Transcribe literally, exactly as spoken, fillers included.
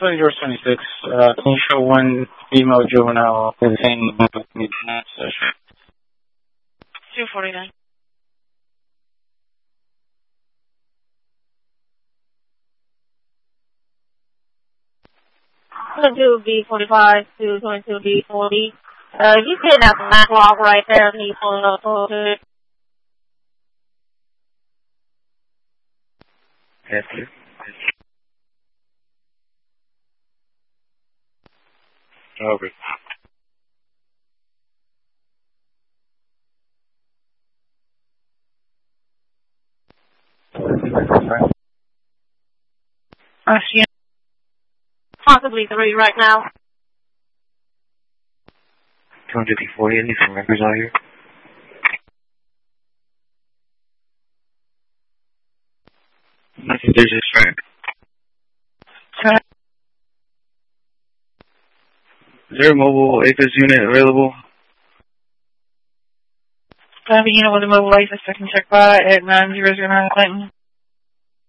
twenty George twenty-six, uh, can you show one female juvenile containing session? two forty-nine. twenty-two B forty-five to twenty-two B forty. Uh, you can have the map log right there and he's pulling up to it. Yes, sir. Over. I see. Possibly three right now. two hundred B forty, I need some records out here. I think there's this friend. Okay. Is there a mobile A F I S unit available? Gonna be unit with a mobile A F I S second check by at nine zero zero nine Clinton.